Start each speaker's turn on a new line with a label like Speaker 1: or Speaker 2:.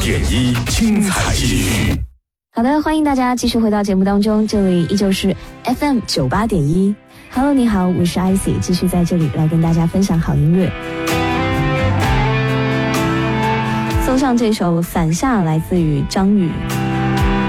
Speaker 1: 98.1精彩继续。
Speaker 2: 好的，欢迎大家继续回到节目当中，这里依旧是 FM 98.1。Hello， 你好，我是 IC， 继续在这里来跟大家分享好音乐。送上这首《伞下》，来自于张宇。